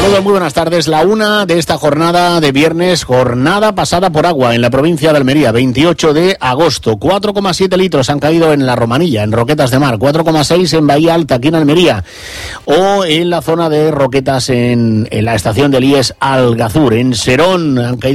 todos, muy buenas tardes. La una de esta jornada de viernes, jornada pasada por agua en la provincia de Almería, 28 de agosto. 4,7 litros han caído en La Romanilla, en Roquetas de Mar, 4,6 en Bahía Alta, aquí en Almería, o en la zona de Roquetas en la estación del IES Algazur. En Serón han caído